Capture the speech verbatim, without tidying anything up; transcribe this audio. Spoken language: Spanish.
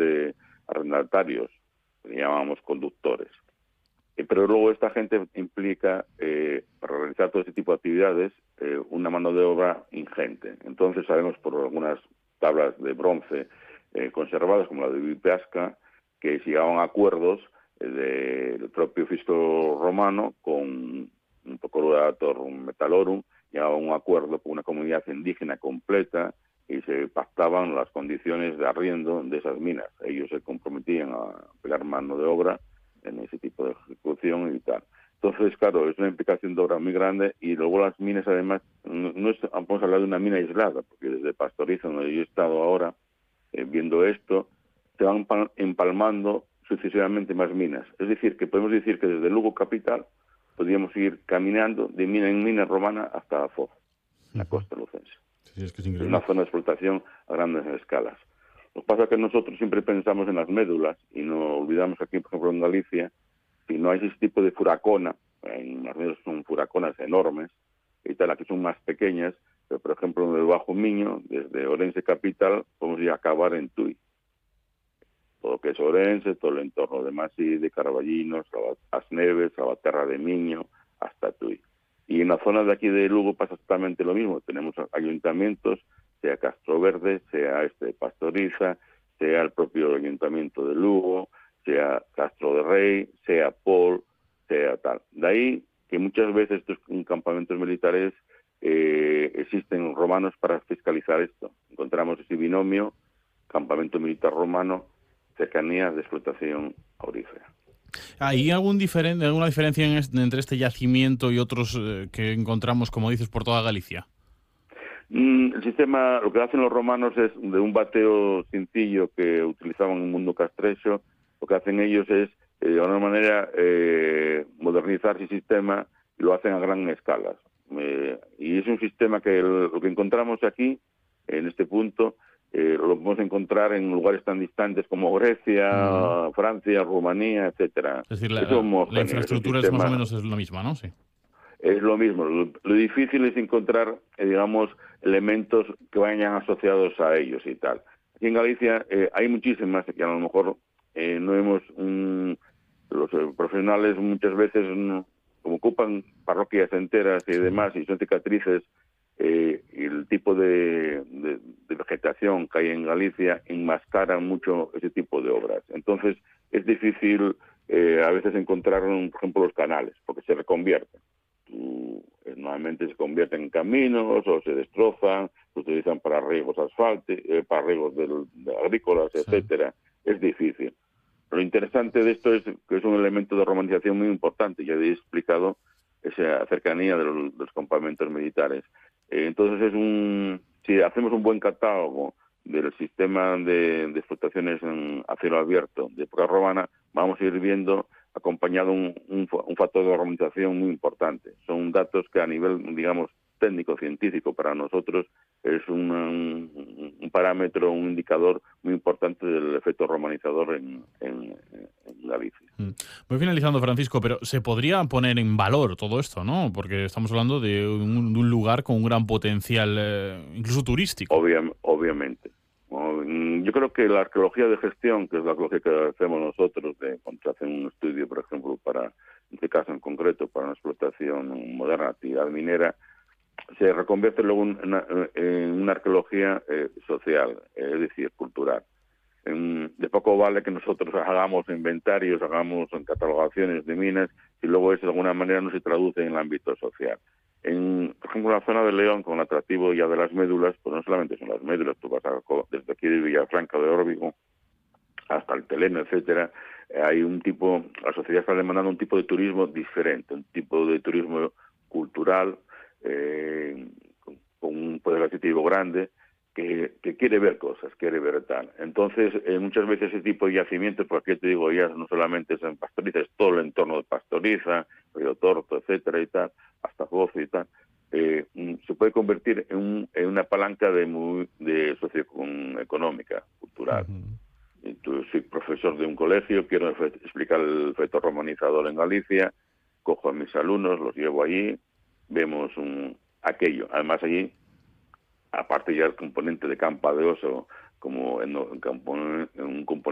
de arrendatarios, que llamamos conductores. Eh, pero luego esta gente implica, eh, para realizar todo ese tipo de actividades, eh, una mano de obra ingente. Entonces sabemos por algunas tablas de bronce eh, conservadas, como la de Vipasca, que se llegaban a acuerdos eh, del propio fisco romano con un procurator metalorum, llegaba a un acuerdo con una comunidad indígena completa y se pactaban las condiciones de arriendo de esas minas. Ellos se comprometían a pegar mano de obra en ese tipo de ejecución y tal. Entonces, claro, es una implicación de obra muy grande y luego las minas, además, no, no es, vamos a hablar de una mina aislada, porque desde Pastoriza, donde yo he estado ahora, eh, viendo esto, se van empalmando sucesivamente más minas. Es decir, que podemos decir que desde Lugo capital podríamos ir caminando de mina en mina romana hasta Foz, en la costa lucense. Sí, es que es Es increíble. una zona de explotación a grandes escalas. Lo que pasa es que nosotros siempre pensamos en las médulas y no olvidamos aquí, por ejemplo, en Galicia, si no hay ese tipo de furacona, en las médulas son furaconas enormes y tal, aquí son más pequeñas, pero por ejemplo en el Bajo Miño, desde Orense capital, podemos ir a acabar en Tui. Todo lo que es Orense, todo el entorno de Masí, de Carballinos, As Neves, Salvaterra de Miño, hasta Tui. Y en la zona de aquí de Lugo pasa exactamente lo mismo. Tenemos ayuntamientos, sea Castro Verde, sea este Pastoriza, sea el propio ayuntamiento de Lugo, sea Castro de Rey, sea Pol, sea tal. De ahí que muchas veces estos campamentos militares eh, existen romanos para fiscalizar esto. Encontramos ese binomio, campamento militar romano, cercanías de explotación aurífera. ¿Hay algún diferen- alguna diferencia en este, entre este yacimiento y otros eh, que encontramos, como dices, por toda Galicia? Mm, el sistema, lo que hacen los romanos es de un bateo sencillo que utilizaban en el mundo castrecho, lo que hacen ellos es, eh, de alguna manera, eh, modernizar ese sistema y lo hacen a gran escala. Eh, y es un sistema que el, lo que encontramos aquí, en este punto, eh, lo podemos encontrar en lugares tan distantes como Grecia, Mm. Francia, Rumanía, etcétera. Es decir, la, Es la- la homogéneo, es un infraestructura es más o sistema. menos es la misma, ¿no? Sí. Es lo mismo. Lo, lo difícil es encontrar, eh, digamos, elementos que vayan asociados a ellos y tal. Aquí en Galicia eh, hay muchísimas que a lo mejor eh, no hemos... Mm, los eh, profesionales muchas veces, mm, como ocupan parroquias enteras y demás, y son cicatrices, eh, y el tipo de, de, de vegetación que hay en Galicia enmascara mucho ese tipo de obras. Entonces, es difícil eh, a veces encontrar, por ejemplo, los canales, porque se reconvierten. Normalmente se convierten en caminos o se destrozan, se utilizan para riegos asfalti, eh, para riegos del, de agrícolas, Sí. etcétera. Es difícil. Lo interesante de esto es que es un elemento de romanización muy importante. Ya he explicado esa cercanía de los, de los campamentos militares. Eh, entonces es un, si hacemos un buen catálogo del sistema de, de explotaciones en, a cielo abierto de época romana, vamos a ir viendo acompañado un, un, un factor de organización muy importante. Son datos que a nivel, digamos, técnico-científico para nosotros es un, un, un parámetro, un indicador muy importante del efecto romanizador en, en, en Galicia. Voy finalizando, Francisco, pero se podría poner en valor todo esto, ¿no? Porque estamos hablando de un, de un lugar con un gran potencial, eh, incluso turístico. Obvia, obviamente. Yo creo que la arqueología de gestión, que es la arqueología que hacemos nosotros, de cuando se hace un estudio, por ejemplo, para, en este caso en concreto, para una explotación moderna, actividad minera, se reconvierte luego en una, en una arqueología eh, social, eh, es decir, cultural. En, de poco vale que nosotros hagamos inventarios, hagamos catalogaciones de minas, y luego eso de alguna manera no se traduce en el ámbito social. En, por ejemplo, en la zona de León, con el atractivo ya de las médulas, pues no solamente son las médulas, tú vas a, desde aquí de Villafranca de Órbigo hasta el Teleno, etcétera, eh, hay un tipo, la sociedad está demandando un tipo de turismo diferente, un tipo de turismo cultural, eh, con, con un poder adquisitivo grande, que, que quiere ver cosas, quiere ver tal. Entonces, eh, muchas veces ese tipo de yacimientos, porque te digo, ya no solamente es en Pastoriza, es todo el entorno de Pastoriza, Río Torto, etcétera y tal, hasta Gozo y tal, eh, se puede convertir en, un, en una palanca de, muy, de socioeconómica, cultural. Uh-huh. Yo soy profesor de un colegio, quiero explicar el efecto romanizador en Galicia, cojo a mis alumnos, los llevo allí, vemos un, aquello. Además allí, aparte ya el componente de campa de oso, como en, en, en un componente